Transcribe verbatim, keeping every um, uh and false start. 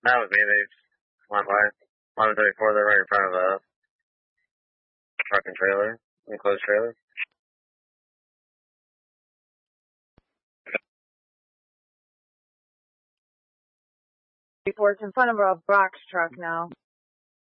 That was me. They went by. eleven thirty-four, they're right in front of a truck and trailer, enclosed trailer. Before it's in front of a box truck now.